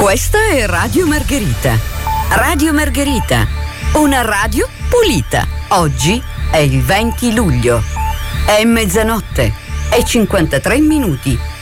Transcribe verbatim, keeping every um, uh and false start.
Questa è Radio Margherita. Radio Margherita, una radio pulita. Oggi è il venti luglio. È mezzanotte e cinquantatré minuti.